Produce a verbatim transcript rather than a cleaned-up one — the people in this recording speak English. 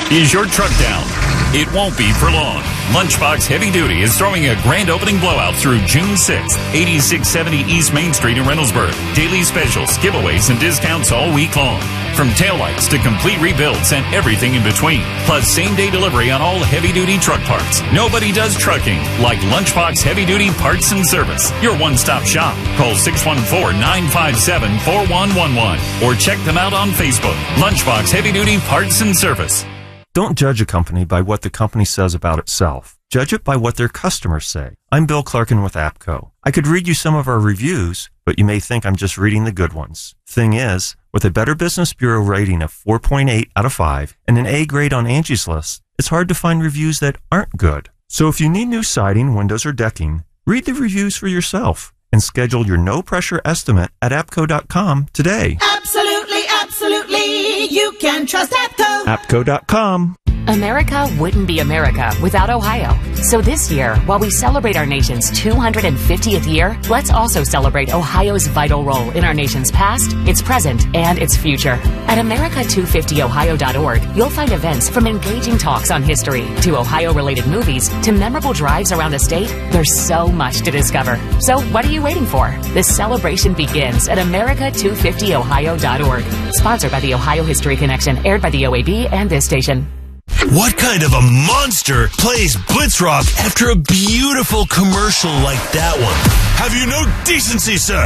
Is your truck down? It won't be for long. Lunchbox Heavy Duty is throwing a grand opening blowout through June sixth. eighty-six seventy East Main Street in Reynoldsburg. Daily specials, giveaways, and discounts all week long. From taillights to complete rebuilds and everything in between. Plus same-day delivery on all heavy-duty truck parts. Nobody does trucking like Lunchbox Heavy Duty Parts and Service. Your one-stop shop. Call six one four, nine five seven, four one one one or check them out on Facebook. Lunchbox Heavy Duty Parts and Service. Don't judge a company by what the company says about itself. Judge it by what their customers say. I'm Bill Clarkin with APCO. I could read you some of our reviews, but you may think I'm just reading the good ones. Thing is, with a Better Business Bureau rating of four point eight out of five and an A grade on Angie's List, it's hard to find reviews that aren't good. So if you need new siding, windows, or decking, read the reviews for yourself and schedule your no-pressure estimate at apco dot com today. Absolutely, absolutely. You can trust APCO. apco dot com. America wouldn't be America without Ohio. So this year, while we celebrate our nation's two hundred fiftieth year, let's also celebrate Ohio's vital role in our nation's past, its present, and its future. At America two fifty ohio dot org, you'll find events from engaging talks on history to Ohio-related movies to memorable drives around the state. There's so much to discover. So what are you waiting for? The celebration begins at America two fifty ohio dot org. Sponsored by the Ohio History Connection, aired by the O A B and this station. What kind of a monster plays Blitzrock after a beautiful commercial like that one? Have you no decency, sir?